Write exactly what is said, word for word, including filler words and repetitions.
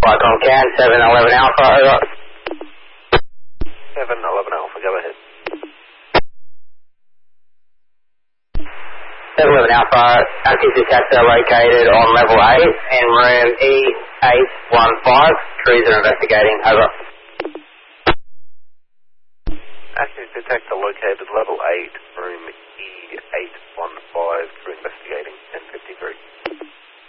Flycom can, seven eleven Alpha, over. seven eleven Alpha, go ahead. seven eleven Alpha, active detector located on level eight in room E eight one five. Crews are investigating, over. Active detector located level eight, room E eight one five, crew investigating.